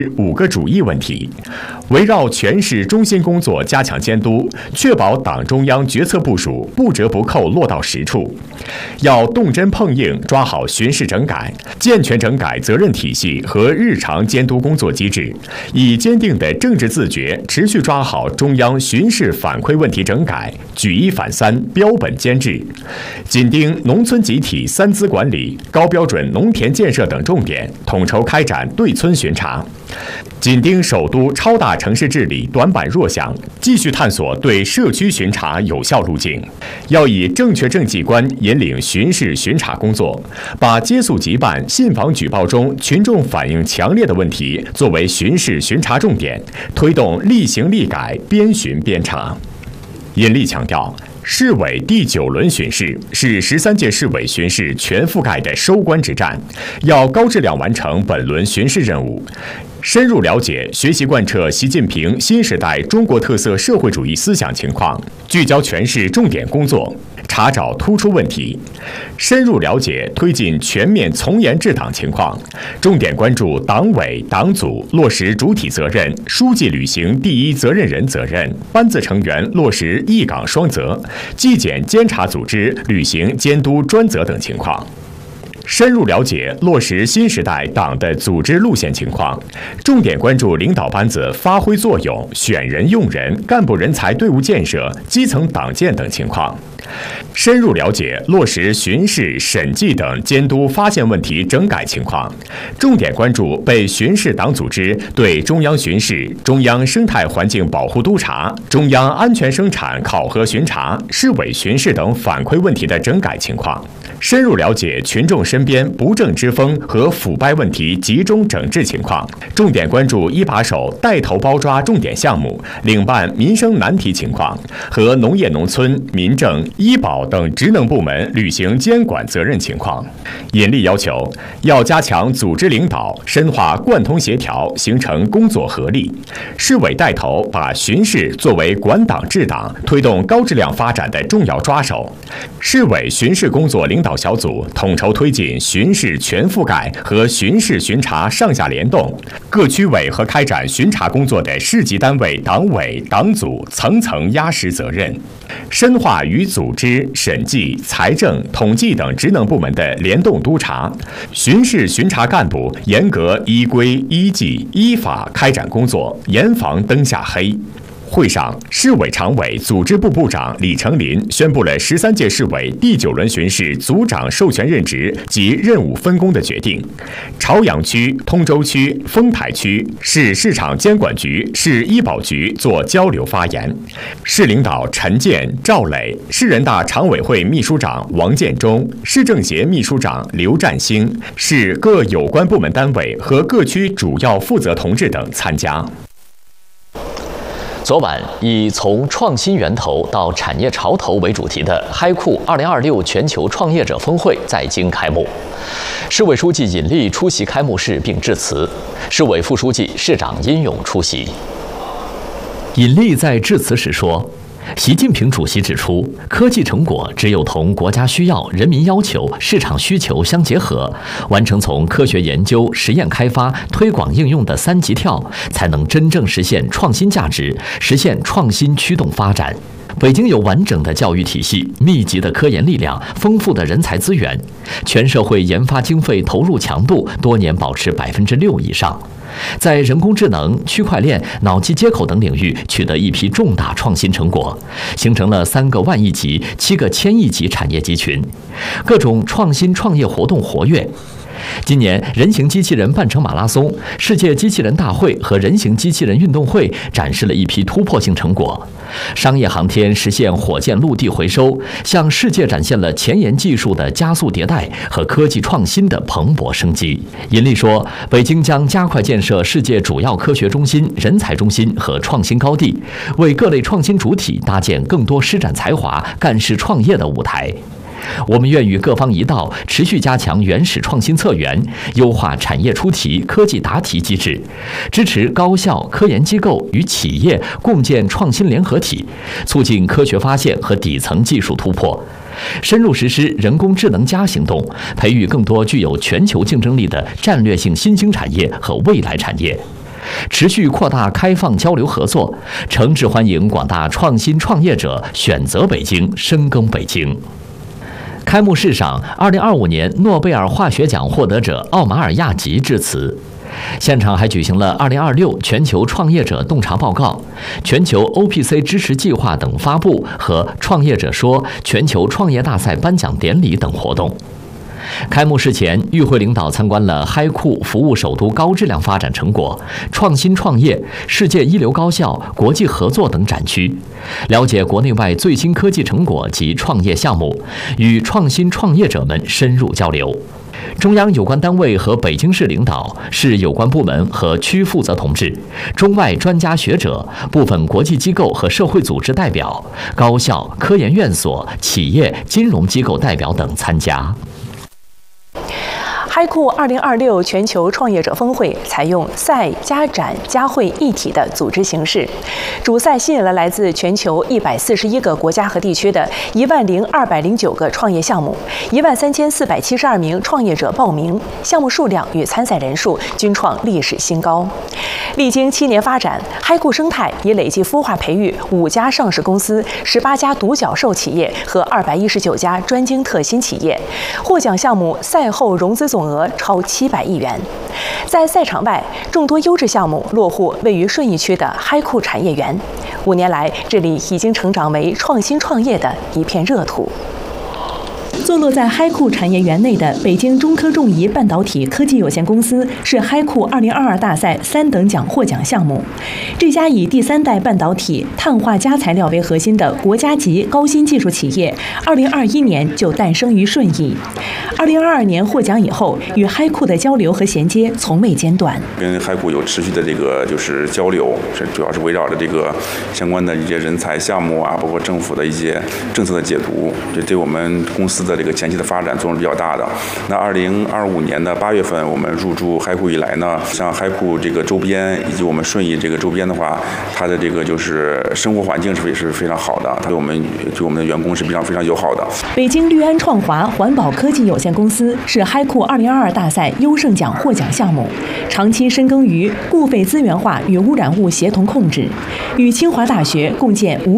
5个主议问题，围绕全市中心工作加强监督，确保党中央决策部署不折不扣落到实处。要动真碰硬抓好巡视整改，健全整改责任体系和日常监督工作机制，以坚定的政治自觉，持续抓好中央巡视反馈问题整改，举一反三，标本兼治，紧盯农村集体3资管理、高标准农田建设等重点，统筹开展对村巡查。紧盯首都超大城市治理短板弱项，继续探索对社区巡查有效路径。要以正确政绩观引领巡视巡查工作，把接诉急办、信访举报中群众反映强烈的问题作为巡视巡查重点，推动立行立改、边巡边查。尹力强调，市委第9轮巡视是13届市委巡视全覆盖的收官之战，要高质量完成本轮巡视任务，深入了解、学习贯彻习近平新时代中国特色社会主义思想情况，聚焦全市重点工作，查找突出问题，深入了解推进全面从严治党情况，重点关注党委党组落实主体责任，书记履行第一责任人责任，班子成员落实一岗双责，纪检监察组织履行监督专责等情况。深入了解落实新时代党的组织路线情况，重点关注领导班子发挥作用、选人用人、干部人才队伍建设、基层党建等情况。深入了解落实巡视、审计等监督发现问题整改情况，重点关注被巡视党组织对中央巡视、中央生态环境保护督查、中央安全生产考核巡查、市委巡视等反馈问题的整改情况，深入了解群众身边不正之风和腐败问题集中整治情况，重点关注一把手带头包抓重点项目、领办民生难题情况和农业农村、民政、医保等职能部门履行监管责任情况。尹力要求，要加强组织领导，深化贯通协调，形成工作合力。市委带头把巡视作为管党治党、推动高质量发展的重要抓手。市委巡视工作领导小组统筹推进巡视全覆盖和巡视巡查上下联动，各区委和开展巡查工作的市级单位党委党组层层压实责任，深化与组织、审计、财政、统计等职能部门的联动督查，巡视巡查干部严格依规依纪依法开展工作，严防灯下黑。会上，市委常委、组织部部长李成林宣布了13届市委第9轮巡视组长授权任职及任务分工的决定。朝阳区、通州区、丰台区市市场监管局、市医保局做交流发言。市领导陈健、赵磊，市人大常委会秘书长王建中，市政协秘书长刘占星，市各有关部门单位和各区主要负责同志等参加。 昨晚，以从创新源头到产业潮头为主题的嗨酷2026全球创业者峰会在京开幕。市委书记尹力出席开幕式并致辞，市委副书记、市长殷勇出席。尹力在致辞时说，习近平主席指出，科技成果只有同国家需要、人民要求、市场需求相结合，完成从科学研究、实验开发、推广应用的3级跳，才能真正实现创新价值，实现创新驱动发展。北京有完整的教育体系、密集的科研力量、丰富的人才资源，全社会研发经费投入强度多年保持6%以上。在人工智能、区块链、脑机接口等领域取得一批重大创新成果，形成了3个万亿级、7个千亿级产业集群，各种创新创业活动活跃。今年人形机器人半程马拉松、世界机器人大会和人形机器人运动会展示了一批突破性成果。商业航天实现火箭陆地回收，向世界展现了前沿技术的加速迭代和科技创新的蓬勃生机。尹力说，北京将加快建设世界主要科学中心、人才中心和创新高地，为各类创新主体搭建更多施展才华、干事创业的舞台。我们愿与各方一道，持续加强原始创新策源，优化产业出题、科技答题机制，支持高校、科研机构与企业共建创新联合体，促进科学发现和底层技术突破，深入实施人工智能+行动，培育更多具有全球竞争力的战略性新兴产业和未来产业。 持续扩大开放交流合作，诚挚欢迎广大创新创业者选择北京、深耕北京。开幕式上，2025年诺贝尔化学奖获得者奥马尔亚吉致辞。现场还举行了2026全球创业者洞察报告、全球 OPC 支持计划等发布和创业者说全球创业大赛颁奖典礼等活动。开幕式前，与会领导参观了嗨库服务首都高质量发展成果、创新创业、世界一流高校、国际合作等展区，了解国内外最新科技成果及创业项目，与创新创业者们深入交流。中央有关单位和北京市领导、市有关部门和区负责同志、中外专家学者、部分国际机构和社会组织代表、高校、科研院所、企业、金融机构代表等参加。 嗨库2026全球创业者峰会采用赛加展加会一体的组织形式，主赛吸引了来自全球141个国家和地区的10209个创业项目，13472名创业者报名，项目数量与参赛人数均创历史新高。历经7年发展，嗨库生态已累计孵化培育5家上市公司、18家独角兽企业和219家专精特新企业，获奖项目赛后融资总额超700亿元。在赛场外，众多优质项目落户位于顺义区的嗨库产业园。5年来，这里已经成长为创新创业的一片热土。坐落在嗨库产业园内的北京中科重仪半导体科技有限公司是嗨库2022大赛3等奖获奖项目。这家以第3代半导体碳化镓材料为核心的国家级高新技术企业，2021年就诞生于顺义。2022年获奖以后，与嗨库的交流和衔接从未间断。 跟嗨库有持续的就是交流，主要是围绕着相关的一些人才项目啊，包括政府的一些政策的解读，这对我们公司的前期的发展作用是比较大的。那2025年的8月份，我们入驻嗨库以来呢，像嗨库周边以及我们顺义周边的话，它的就是生活环境是非常好的，它对我们的员工是非常友好的。 北京绿安创华环保科技有限公司是嗨库2022大赛优胜奖获奖项目，长期深耕于固废资源化与污染物协同控制，与清华大学共建无